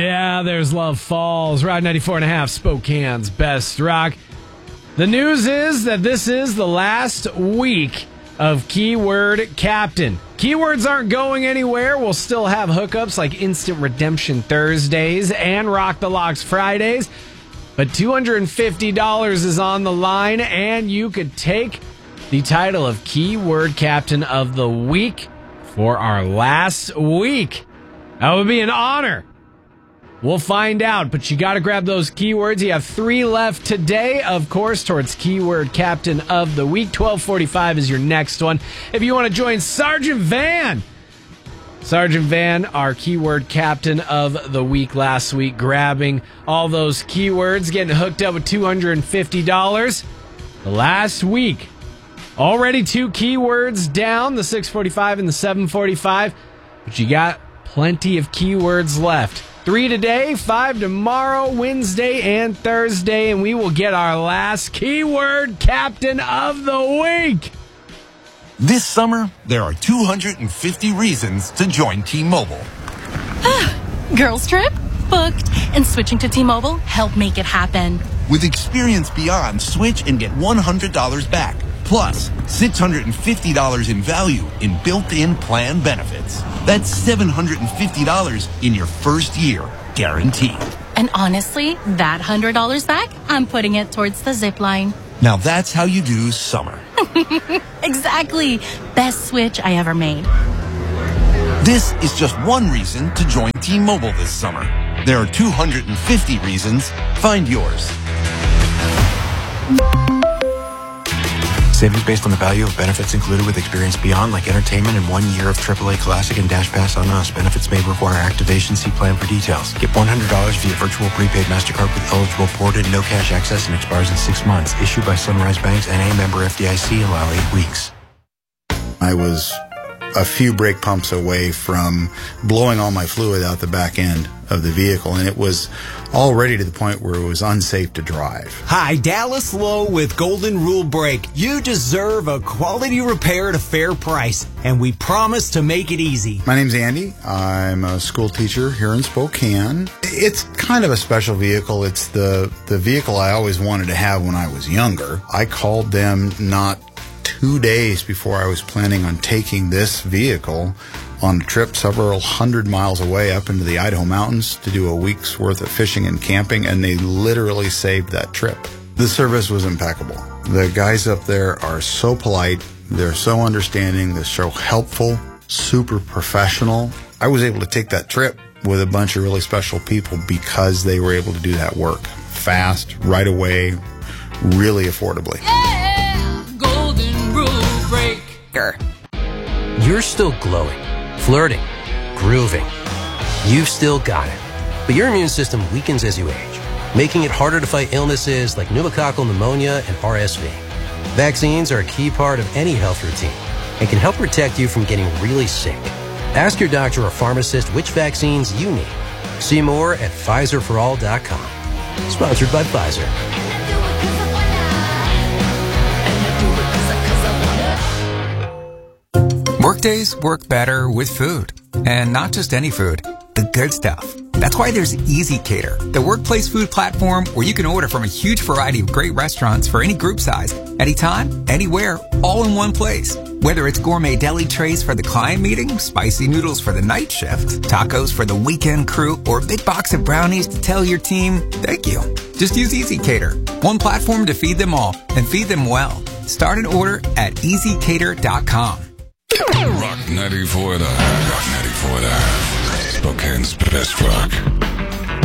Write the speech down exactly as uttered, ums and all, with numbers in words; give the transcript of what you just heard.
Yeah, there's Love Falls. Ride ninety-four and a half, Spokane's best rock. The news is that this is the last week of Keyword Captain. Keywords aren't going anywhere. We'll still have hookups like Instant Redemption Thursdays and Rock the Locks Fridays. But two hundred fifty dollars is on the line, and you could take the title of Keyword Captain of the Week for our last week. That would be an honor. We'll find out, but you got to grab those keywords. You have three left today, of course, towards Keyword Captain of the Week. twelve forty-five is your next one. If you want to join Sergeant Van, Sergeant Van, our Keyword Captain of the Week last week, grabbing all those keywords, getting hooked up with two hundred fifty dollars. The last week, already two keywords down, the six forty-five and the seven forty-five, but you got plenty of keywords left. Three today, five tomorrow, Wednesday and Thursday, and we will get our last Keyword Captain of the Week. This summer, there are two hundred fifty reasons to join T-Mobile. Girls trip? Booked. And switching to T-Mobile helped make it happen. With Experience Beyond, switch and get one hundred dollars back. Plus, six hundred fifty dollars in value in built-in plan benefits. That's seven hundred fifty dollars in your first year, guaranteed. And honestly, that one hundred dollars back, I'm putting it towards the zip line. Now that's how you do summer. Exactly. Best switch I ever made. This is just one reason to join T-Mobile this summer. There are two hundred fifty reasons. Find yours. Savings based on the value of benefits included with Experience Beyond, like entertainment and one year of triple A Classic and Dash Pass on us. Benefits may require activation. See plan for details. Get one hundred dollars via virtual prepaid MasterCard with eligible ported, no cash access, and expires in six months. Issued by Sunrise Banks and a member F D I C. Allow eight weeks. I was a few brake pumps away from blowing all my fluid out the back end of the vehicle, and it was already to the point where it was unsafe to drive. Hi, Dallas Lowe with Golden Rule Brake. You deserve a quality repair at a fair price, and we promise to make it easy. My name's Andy. I'm a school teacher here in Spokane. It's kind of a special vehicle. It's the, the vehicle I always wanted to have when I was younger. I called them not two days before I was planning on taking this vehicle on a trip several hundred miles away up into the Idaho mountains to do a week's worth of fishing and camping, and they literally saved that trip. The service was impeccable. The guys up there are so polite, they're so understanding, they're so helpful, super professional. I was able to take that trip with a bunch of really special people because they were able to do that work fast, right away, really affordably. Yeah! Golden Rule Breaker. You're still glowing, flirting, grooving. You've still got it. But your immune system weakens as you age, making it harder to fight illnesses like pneumococcal pneumonia and R S V. Vaccines are a key part of any health routine and can help protect you from getting really sick. Ask your doctor or pharmacist which vaccines you need. See more at Pfizer for all dot com. Sponsored by Pfizer. Workdays work better with food. And not just any food, the good stuff. That's why there's Easy Cater, the workplace food platform where you can order from a huge variety of great restaurants for any group size, anytime, anywhere, all in one place. Whether it's gourmet deli trays for the client meeting, spicy noodles for the night shift, tacos for the weekend crew, or a big box of brownies to tell your team, thank you. Just use Easy Cater. One platform to feed them all, and feed them well. Start an order at easy cater dot com. Rock ninety-four and a half. Rock ninety-four and a half. Spokane's best rock.